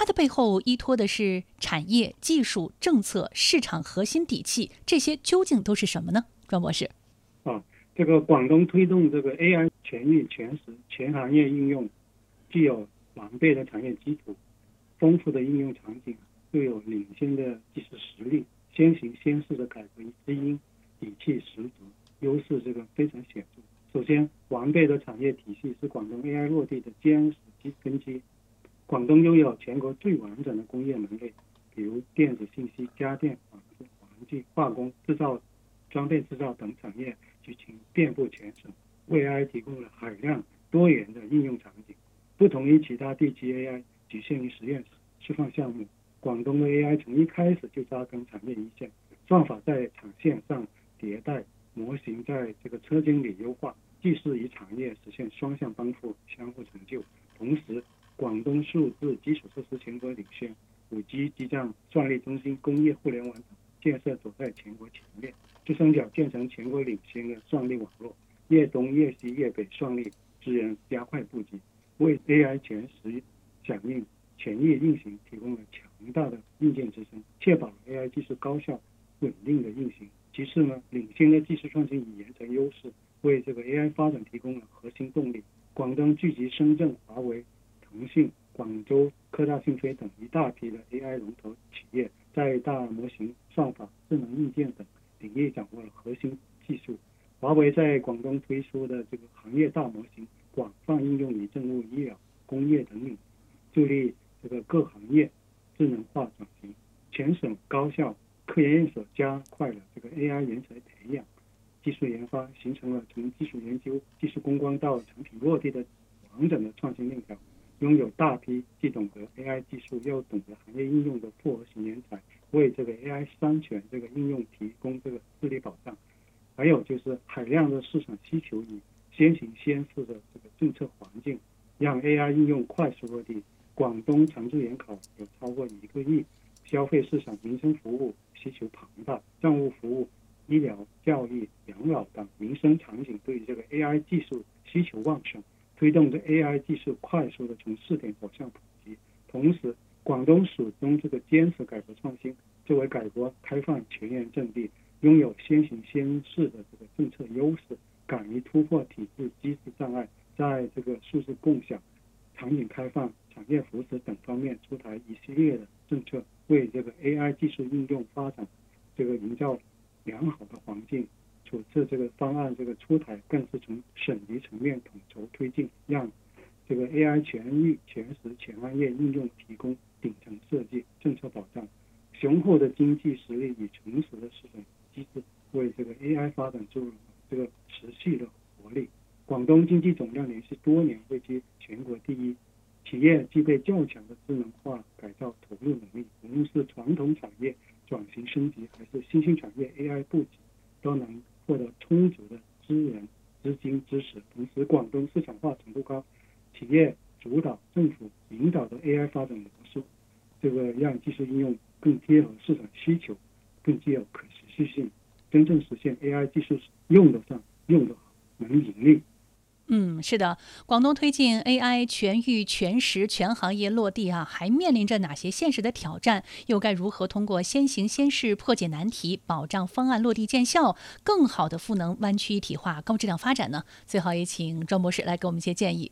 它的背后依托的是产业、技术、政策、市场核心底气，这些究竟都是什么呢？庄博士。 这个广东推动这个 AI 全域全时全行业应用，既有完备的产业基础，丰富的应用场景，又有领先的技术实力，先行先试的改革之因，底气十足，优势这个非常显著。首先，完备的产业体系是广东 AI 落地的坚实根基。广东拥有全国最完整的工业门类，比如电子信息、家电、纺织、环境、化工、制造、装备制造等产业剧情遍布全省，为 AI 提供了海量多元的应用场景。不同于其他地区 AI 局限于实验室示范项目，广东的 AI 从一开始就扎根产业一线，算法在产线上迭代，模型在这个车间里优化，技术与产业实现双向帮扶，相互成就。同时，广东数字基础设施全国领先，5G 基站、算力中心、工业互联网等建设走在全国前面，珠三角建成全国领先的算力网络，粤东、粤西、粤北算力资源加快布局，为 AI 全时响应、全域运行提供了强大的硬件支撑，确保了 AI 技术高效稳定的运行。其次呢，领先的技术创新与研成优势，为这个 AI 发展提供了核心动力。广东聚集深圳、华为、腾讯、广州科大讯飞等一大批的 AI 龙头企业，在大模型、算法、智能硬件等领域掌握了核心技术。华为在广东推出的这个行业大模型，广泛应用于政务、医疗、工业等领域，助力这个各行业智能化转型。全省高校科研院所加快了这个 AI 人才培养、技术研发，形成了从技术研究、技术攻关到产品落地的完整的创新链条。拥有大批既懂得 AI 技术又懂得行业应用的复合型人才，为这个 AI 三全这个应用提供这个自力保障。还有就是海量的市场需求与先行先试的这个政策环境，让 AI 应用快速落地。广东常驻研考有超过1个亿，消费市场、民生服务需求庞大，政务服务、医疗、教育、养老等民生场景对这个 AI 技术需求旺盛，推动着 AI 技术快速的从试点走向普及。同时，广东始终这个坚持改革创新，作为改革开放前沿阵地，拥有先行先试的这个政策优势，敢于突破体制机制障碍，在这个数字共享、场景开放、产业扶持等方面出台一系列的政策，为这个 AI 技术应用发展这个营造良好的环境。处置这个方案这个出台，更是从省级层面统筹推进，让这个 AI 全域全时全行业应用提供顶层设计、政策保障。雄厚的经济实力与成熟的市场机制，为这个 AI 发展注入这个持续的活力。广东经济总量连续多年位居全国第一，企业具备较强的智能化改造投入能力，无论是传统产业转型升级，还是新兴产业 AI 布局，都能获得充足的资源、资金支持。同时，广东市场化程度高，企业主导、政府引导的 AI 发展模式，这个让技术应用更贴合市场需求，更具有可持续性，真正实现 AI 技术用得上、用得好、能盈利。 是的，广东推进 AI 全域全时全行业落地还面临着哪些现实的挑战？又该如何通过先行先试破解难题，保障方案落地见效，更好的赋能湾区一体化、高质量发展呢？最好也请庄博士来给我们一些建议。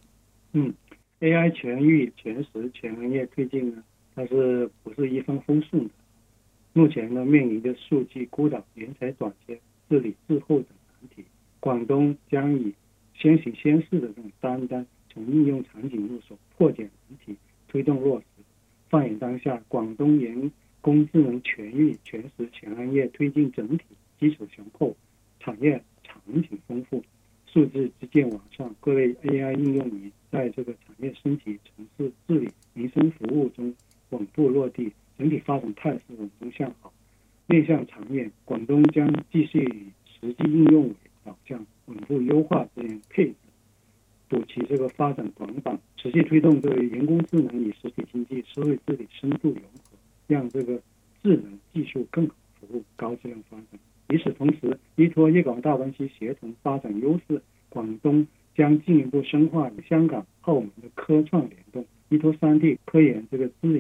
AI 全域全时全行业推进呢，它是不是一帆风顺的？目前呢，面临着数据孤岛、人才短缺、治理滞后等难题。广东将以先行先试的这种担当，从应用场景入手，破解难题，推动落实。放眼当下，广东人工智能全域全时全行业推进整体基础雄厚，产业场景丰富，数字基建完善，各类 AI 应用于在这个产业升级、城市治理、民生服务中稳步落地，整体发展态势稳中向好。面向长远，广东将继续以实际应用为导向，稳步优化资源配置，补齐这个发展短板，持续推动这个人工智能与实体经济、社会治理深度融合，让这个智能技术更好服务高质量发展。与此同时，依托粤港澳大湾区协同发展优势，广东将进一步深化与香港、澳门的科创联动，依托3地科研这个资源